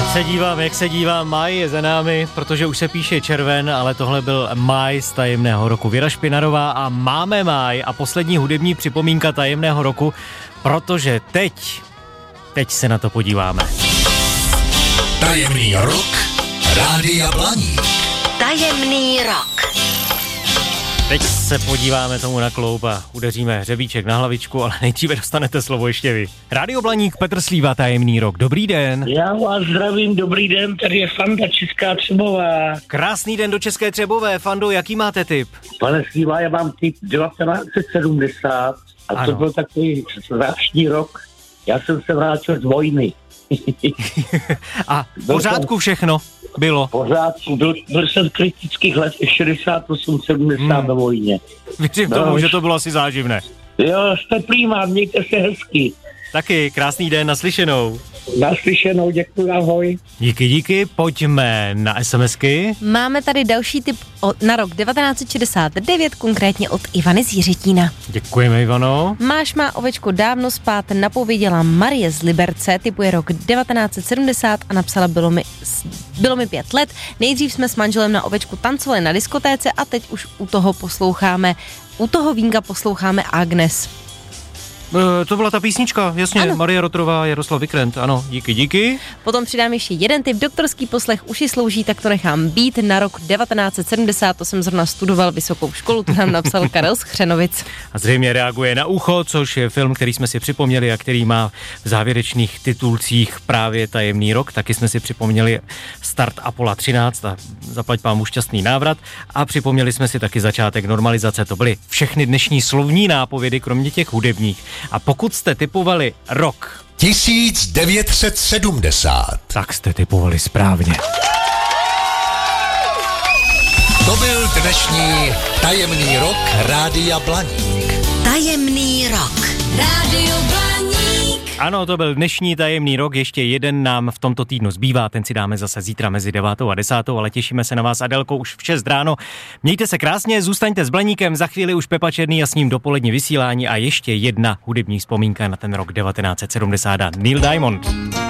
Jak se dívám, máj je za námi, protože už se píše červen, ale tohle byl máj z tajemného roku. Věra Špinarová a máme máj a poslední hudební připomínka tajemného roku, protože teď se na to podíváme. Tajemný rok Rádia Blaník. Tajemný rok. Teď se podíváme tomu na kloup a udeříme hřebíček na hlavičku, ale nejdříve dostanete slovo ještě vy. Rádio Blaník, Petr Slíva, tajemný rok. Dobrý den. Já vás zdravím, dobrý den, tady je Fanda Česká Třebová. Krásný den do České Třebové. Fando, jaký máte tip? Pane Slíva, já mám tip 1970 a ano. To byl takový zvláštní rok. Já jsem se vrátil z vojny. A v pořádku všechno bylo? V pořádku, byl jsem v kritických letech 68-70 ve vojně. Věřím tomu, že to bylo asi záživné. Jo, jste prýma, mějte se hezky. Taky, krásný den, naslyšenou. Naslyšenou, děkuji, ahoj. Díky, pojďme na SMSky. Máme tady další tip na rok 1969, konkrétně od Ivany z Jiřetína. Děkujeme, Ivano. Máš má ovečku dávno spát, napověděla Marie z Liberce, typuje rok 1970 a napsala bylo mi 5 let. Nejdřív jsme s manželem na ovečku tancovali na diskotéce a teď už u toho vínka posloucháme Agnes. To byla ta písnička, jasně, ano. Marie Rotrová, Jaroslav Vikrent, ano, díky. Potom přidám ještě jeden tip, doktorský poslech uši slouží, tak to nechám být. Na rok 1970, to jsem zrovna studoval vysokou školu, to nám napsal Karel z Chřenovic. A zřejmě reaguje na Ucho, což je film, který jsme si připomněli a který má v závěrečných titulcích právě tajemný rok. Taky jsme si připomněli start Apollo 13 a zaplať pámu šťastný návrat. A připomněli jsme si taky začátek normalizace. To byly všechny dnešní slovní nápovědy, kromě těch hudebních. A pokud jste tipovali rok 1970, tak jste tipovali správně. To byl dnešní tajemný rok Rádia Blaník. Tajemný rok. Rádio Blaník. Ano, to byl dnešní tajemný rok, ještě jeden nám v tomto týdnu zbývá, ten si dáme zase zítra mezi 9. a 10. ale těšíme se na vás, Adelko, už v 6 ráno. Mějte se krásně, zůstaňte s Blaníkem, za chvíli už Pepa Černý a s ním dopolední vysílání a ještě jedna hudební vzpomínka na ten rok 1970. Neil Diamond.